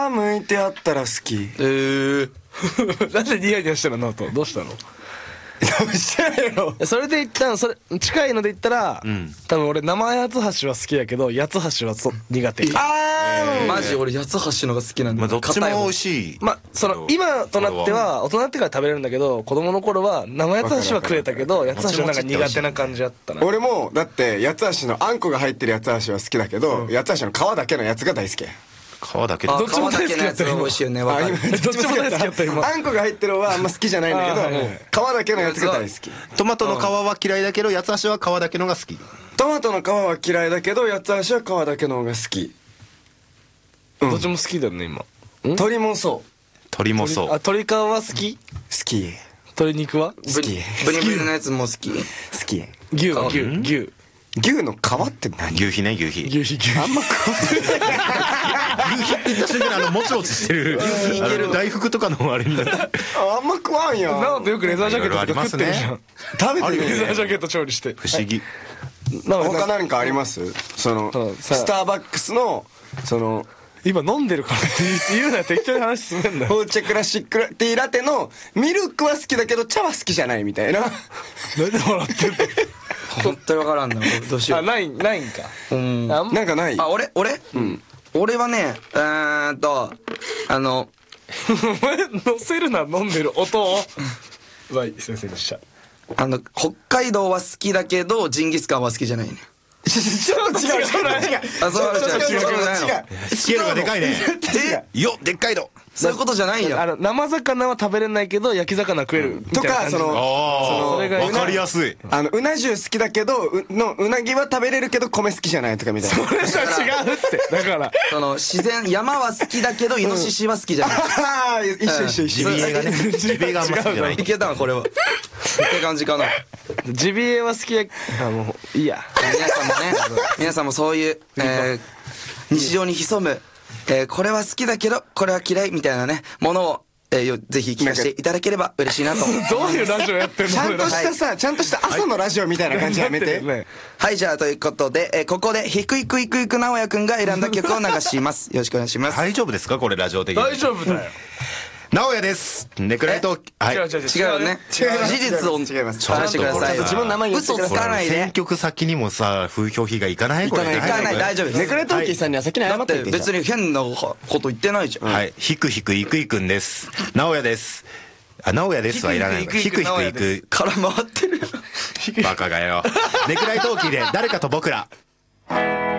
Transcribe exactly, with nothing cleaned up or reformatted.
向いてあったら好き。 えーなんでニヤニヤしてるのノートどうしたの？ どうしてないの？ それで言ったらそれ近いので言ったら、うん、多分俺生八つ橋は好きやけど八つ橋はそ苦手。 あー、えー、マジ俺八つ橋のが好きなんだ。 まあ、どっちも美味しい。 まあその今となっては大人になってから食べれるんだけど、子供の頃は生八つ橋は食えたけど八つ橋はなんか苦手な感じあったな。 俺もだって八つ橋のあんこが入ってる八つ橋は好きだけど、うん、八つ橋の皮だけのやつが大好き。 皮だけどっちも大好きなやつが美味しいよね。わかる。 どっちも大好きやった今。 あんこが入ってるのはあんま好きじゃないんだけど、皮だけのやつが大好き。 トマトの皮は嫌いだけど八つ橋は皮だけのが好き。 トマトの皮は嫌いだけど八つ橋は皮だけの方が好き。 どっちも好きだよね今。 鶏もそう。 鶏もそう。 あ、鶏皮は好き？ 好き。 鶏肉は好き。 ブリブリのやつも好き。 好き。 牛は牛牛。 牛の皮って何？ 牛皮ね、牛皮。 牛皮牛皮。 あんま食わない。 牛皮って言った瞬間にあのもちもちしてる大福とかのあれになって。 あんま食わんやん。 なおとよくレザージャケットとか食ってるじゃん。 食べてるレザージャケット調理して。 不思議。 他何かあります？そのスターバックスのその今飲んでるからって言うなよ、適当に話進めんなよ。 紅茶クラシックティーラテのミルクは好きだけど茶は好きじゃないみたいな。 なんで笑ってんの？ 本当に分からんな。どうしよう。 あ、ないないんか。 うん。 なんかない？ あ、俺俺うん俺はね、えーっとあのお前乗せるな、飲んでる音を。はい、すいませんでした。 あの北海道は好きだけどジンギスカンは好きじゃないね。 ちょっと違う違う違う。 あ、そう違う違う違う違う。 スケールがでかいね。よっ、でっかいの。 そういうことじゃないよ。 あの生魚は食べれないけど焼き魚食えるとか、そのああ、わかりやすい。 あのうな重好きだけどうのうなぎは食べれるけど米好きじゃないとかみたいな。 それじゃ違うって。だからその自然山は好きだけどイノシシは好きじゃない。 ああ、一緒一緒一緒。 ジビエがね、ジビエがあんま好きじゃない。 いけたわこれは。って感じかな。 ジビエは好きや。あ、もういいや。 皆さんもね、皆さんもそういう日常に潜むこれは好きだけどこれは嫌いみたいなねものをぜひ聞かせていただければ嬉しいなと。 どういうラジオやってんの？ ちゃんとしたさ、ちゃんとした朝のラジオみたいな感じやめて。 はい、じゃあということでここでひくいくいくいく直哉くんが選んだ曲を流します。よろしくお願いします。 大丈夫ですかこれラジオ的に？ 大丈夫だよ。 直哉です。ネクライト。 はい。違う違う違う。 違うね。事実を話してください。 自分の名前言ってください。 嘘つかないで。 選曲先にもさ風評被害いかない？ いかないいかない、大丈夫です。 ネクライトーキーさんには先に謝ってだって別に変なこと言ってないじゃん。 はい。ひくひくいくいくんです。直哉です。あ、直哉ですはいらない。ひくひくいく。 から回ってる。 バカがよ。ネクライトーキーで誰かと僕ら。